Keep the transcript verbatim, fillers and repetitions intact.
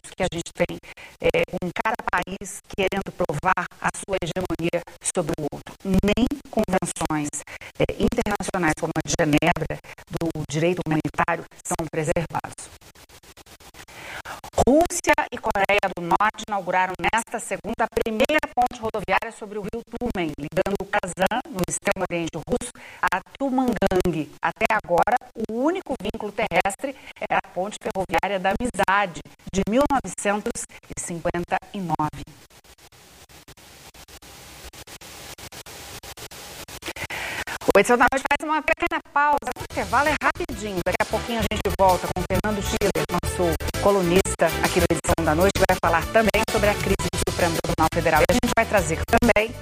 que a gente tem é, com cada país querendo provar a sua hegemonia sobre o outro. Nem convenções é, internacionais como a de Genebra, do direito humanitário, são preservados. Rússia e Coreia do Norte inauguraram nesta segunda a primeira ponte rodoviária sobre o rio Tumen, ligando o Kazan, no extremo oriente russo, a Tumangang. Até agora, o único vínculo terrestre era a ponte ferroviária da Amizade, de mil novecentos e cinquenta e nove. O Edição da Noite faz uma pequena pausa. O intervalo é rapidinho. Daqui a pouquinho a gente volta com o Fernando Schiller, nosso colunista aqui no Edição da Noite, que vai falar também sobre a crise do Supremo Tribunal Federal. E a gente vai trazer também